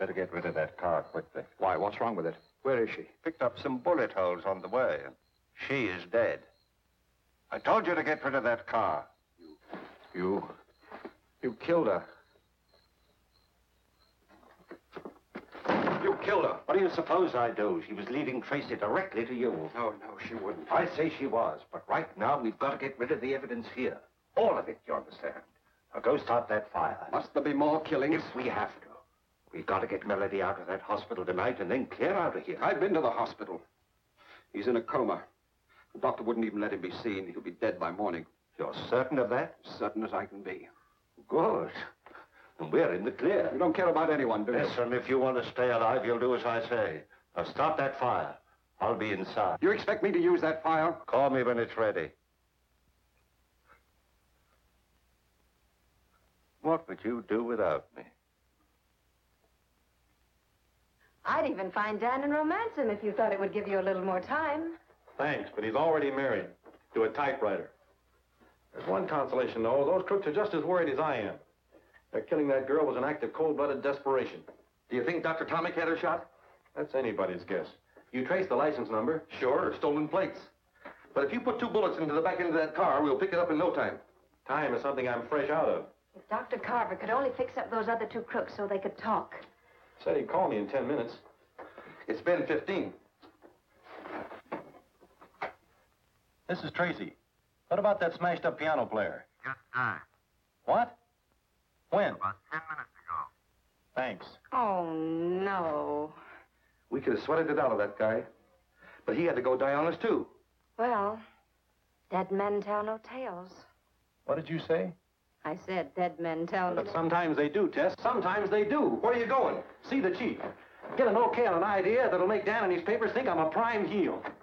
Better get rid of that car quickly. Why? What's wrong with it? Where is she? Picked up some bullet holes on the way. She is dead. I told you to get rid of that car. You killed her. You killed her. What do you suppose I do? She was leaving Tracy directly to you. No, she wouldn't. I say she was, but right now we've got to get rid of the evidence here. All of it, you understand. Now go start that fire. Must there be more killings? If we have to. We've got to get Melody out of that hospital tonight and then clear out of here. I've been to the hospital. He's in a coma. The doctor wouldn't even let him be seen. He'll be dead by morning. You're certain of that? Certain as I can be. Good. And we're in the clear. You don't care about anyone, do you? Listen, if you want to stay alive, you'll do as I say. Now start that fire. I'll be inside. You expect me to use that fire? Call me when it's ready. What would you do without me? I'd even find Dan and romance him if you thought it would give you a little more time. Thanks, but he's already married to a typewriter. There's one consolation, though. Those crooks are just as worried as I am. Their killing that girl was an act of cold-blooded desperation. Do you think Dr. Tomic had her shot? That's anybody's guess. You trace the license number. Sure, stolen plates. But if you put 2 bullets into the back end of that car, we'll pick it up in no time. Time is something I'm fresh out of. If Dr. Carver could only fix up those other 2 crooks so they could talk. Said he'd call me in 10 minutes. It's been 15. This is Tracy. What about that smashed-up piano player? Just died. What? When? About 10 minutes ago. Thanks. Oh, no. We could have sweated it out of that guy. But he had to go die on us, too. Well, dead men tell no tales. What did you say? I said dead men tell no... But sometimes they do, Tess. Sometimes they do. Where are you going? See the chief. Get an okay on an idea that'll make Dan and his papers think I'm a prime heel.